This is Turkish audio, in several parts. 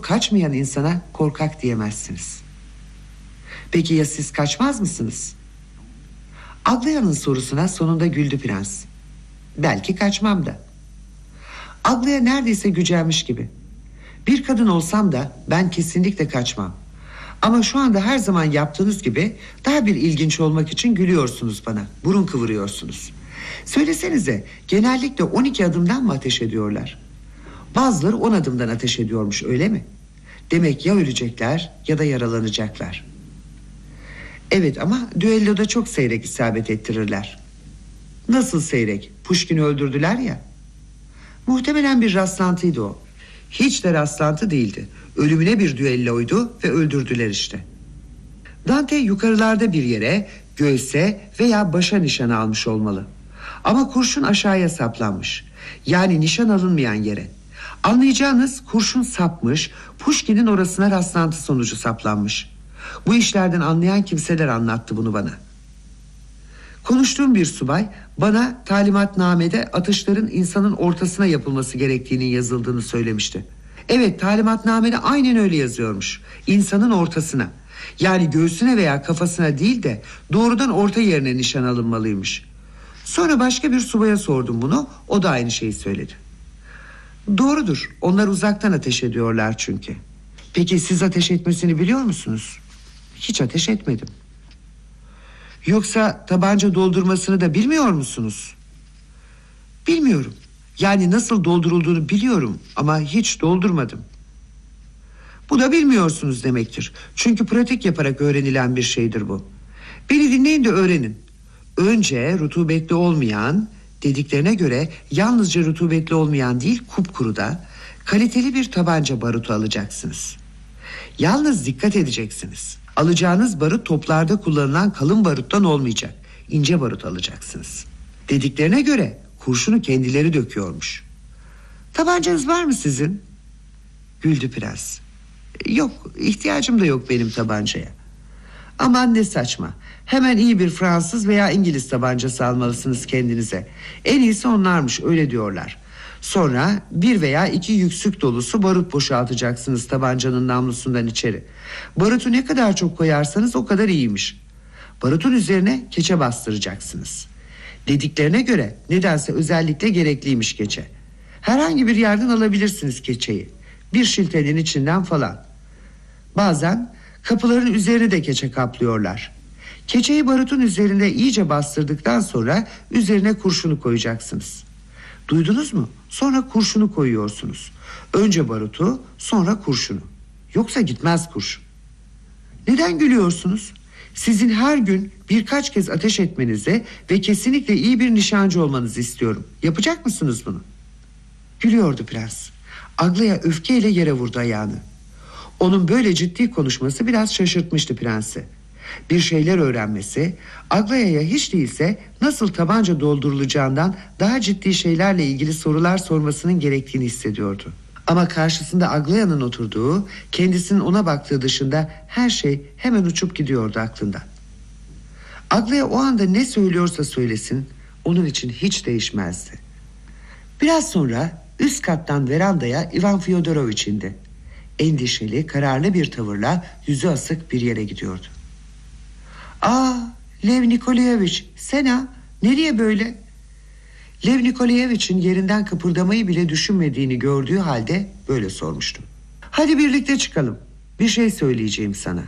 kaçmayan insana korkak diyemezsiniz. Peki ya siz kaçmaz mısınız? Aglaya'nın sorusuna sonunda güldü prens. Belki kaçmam da. Aglaya neredeyse gücenmiş gibi. Bir kadın olsam da ben kesinlikle kaçmam. Ama şu anda her zaman yaptığınız gibi daha bir ilginç olmak için gülüyorsunuz bana. Burun kıvırıyorsunuz. Söylesenize, genellikle 12 adımdan mı ateş ediyorlar? Bazıları 10 adımdan ateş ediyormuş, öyle mi? Demek ya ölecekler ya da yaralanacaklar. Evet, ama düelloda çok seyrek isabet ettirirler. Nasıl seyrek? Pushkin'i öldürdüler ya. Muhtemelen bir rastlantıydı o. Hiç de rastlantı değildi. Ölümüne bir düelloydu ve öldürdüler işte. Dante yukarılarda bir yere, göğse veya başa nişan almış olmalı. Ama kurşun aşağıya saplanmış. Yani nişan alınmayan yere. Anlayacağınız, kurşun sapmış, Pushkin'in orasına rastlantı sonucu saplanmış. Bu işlerden anlayan kimseler anlattı bunu bana. Konuştuğum bir subay bana talimatnamede atışların insanın ortasına yapılması gerektiğinin yazıldığını söylemişti. Evet, talimatnamede aynen öyle yazıyormuş. İnsanın ortasına. Yani göğsüne veya kafasına değil de doğrudan orta yerine nişan alınmalıymış. Sonra başka bir subaya sordum bunu. O da aynı şeyi söyledi. Doğrudur. Onlar uzaktan ateş ediyorlar çünkü. Peki siz ateş etmesini biliyor musunuz? Hiç ateş etmedim. Yoksa tabanca doldurmasını da bilmiyor musunuz? Bilmiyorum. Yani nasıl doldurulduğunu biliyorum ama hiç doldurmadım. Bu da bilmiyorsunuz demektir. Çünkü pratik yaparak öğrenilen bir şeydir bu. Beni dinleyin de öğrenin. Önce rutubetli olmayan, dediklerine göre yalnızca rutubetli olmayan değil, kupkuru da kaliteli bir tabanca barutu alacaksınız. Yalnız dikkat edeceksiniz. Alacağınız barut toplarda kullanılan kalın baruttan olmayacak. İnce barut alacaksınız. Dediklerine göre kurşunu kendileri döküyormuş. Tabancanız var mı sizin? Güldü prens. Yok, ihtiyacım da yok benim tabancaya. Aman ne saçma. Hemen iyi bir Fransız veya İngiliz tabancası almalısınız kendinize. En iyisi onlarmış, öyle diyorlar. Sonra 1 veya 2 yüksük dolusu barut boşaltacaksınız tabancanın namlusundan içeri. Barutu ne kadar çok koyarsanız o kadar iyiymiş. Barutun üzerine keçe bastıracaksınız. Dediklerine göre nedense özellikle gerekliymiş keçe. Herhangi bir yerden alabilirsiniz keçeyi. Bir şiltenin içinden falan. Bazen kapıların üzerine de keçe kaplıyorlar. Keçeyi barutun üzerinde iyice bastırdıktan sonra üzerine kurşunu koyacaksınız. Duydunuz mu? Sonra kurşunu koyuyorsunuz. Önce barutu, sonra kurşunu. Yoksa gitmez kurşun. Neden gülüyorsunuz? Sizin her gün birkaç kez ateş etmenizi ve kesinlikle iyi bir nişancı olmanızı istiyorum. Yapacak mısınız bunu? Gülüyordu prens. Aglaya öfkeyle yere vurdu ayağını. Onun böyle ciddi konuşması biraz şaşırtmıştı prensi. Bir şeyler öğrenmesi, Aglaya'ya hiç değilse nasıl tabanca doldurulacağından daha ciddi şeylerle ilgili sorular sormasının gerektiğini hissediyordu. Ama karşısında Aglaya'nın oturduğu, kendisinin ona baktığı dışında her şey hemen uçup gidiyordu aklından. Aglaya o anda ne söylüyorsa söylesin, onun için hiç değişmezdi. Biraz sonra üst kattan verandaya Ivan Fyodoroviç indi. Endişeli, kararlı bir tavırla yüzü asık bir yere gidiyordu. "Aa, Lev Nikolayevich, sen ha? Nereye böyle?" Lev Nikolayevic'in yerinden kıpırdamayı bile düşünmediğini gördüğü halde böyle sormuştum. "Hadi birlikte çıkalım. Bir şey söyleyeceğim sana."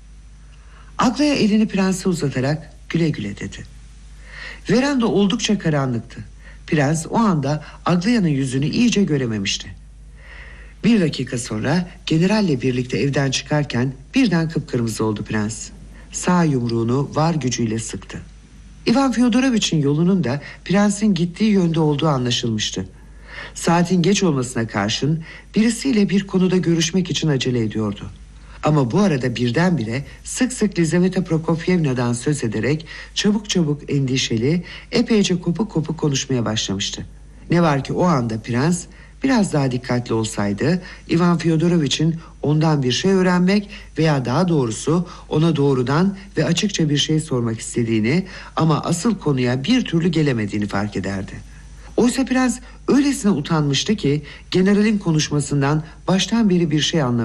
Aglaya elini prense uzatarak güle güle dedi. Veranda oldukça karanlıktı. Prens o anda Aglaya'nın yüzünü iyice görememişti. 1 dakika sonra generalle birlikte evden çıkarken birden kıpkırmızı oldu prens. Sağ yumruğunu var gücüyle sıktı. Ivan Fyodoroviç'in yolunun da prensin gittiği yönde olduğu anlaşılmıştı. Saatin geç olmasına karşın birisiyle bir konuda görüşmek için acele ediyordu. Ama bu arada birdenbire sık sık Lizaveta Prokofyevna'dan söz ederek çabuk çabuk endişeli, epeyce kopuk kopuk konuşmaya başlamıştı. Ne var ki o anda prens biraz daha dikkatli olsaydı Ivan Fyodoroviç'in ondan bir şey öğrenmek veya daha doğrusu ona doğrudan ve açıkça bir şey sormak istediğini ama asıl konuya bir türlü gelemediğini fark ederdi. Oysa prens öylesine utanmıştı ki generalin konuşmasından baştan beri bir şey anlamamıştı.